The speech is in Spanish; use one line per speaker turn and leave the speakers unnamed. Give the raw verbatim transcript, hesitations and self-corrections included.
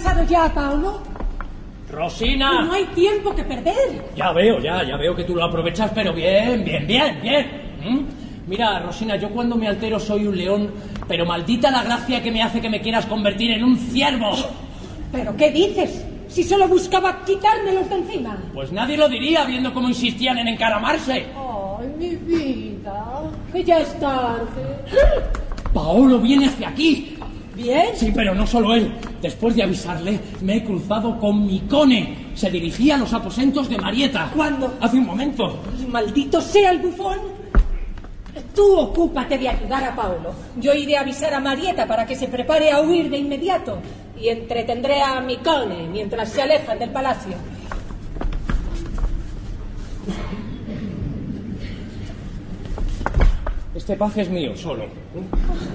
avisado ya a Paolo?
¡Rosina!
No hay tiempo que perder.
Ya veo, ya, ya veo que tú lo aprovechas, pero bien, bien, bien, bien. ¿Mm? Mira, Rosina, yo cuando me altero soy un león, pero maldita la gracia que me hace que me quieras convertir en un ciervo.
¿Pero qué dices? Si solo buscaba quitármelos de encima.
Pues nadie lo diría, viendo cómo insistían en encaramarse.
Ay, mi vida, que ya es tarde.
Paolo viene hacia aquí.
¿Bien?
Sí, pero no solo él. Después de avisarle, me he cruzado con Micone. Se dirigía a los aposentos de Marieta.
¿Cuándo?
Hace un momento.
Maldito sea el bufón. Tú ocúpate de ayudar a Paolo. Yo iré a avisar a Marieta para que se prepare a huir de inmediato. Y entretendré a Micone mientras se alejan del palacio.
Este paje es mío, solo.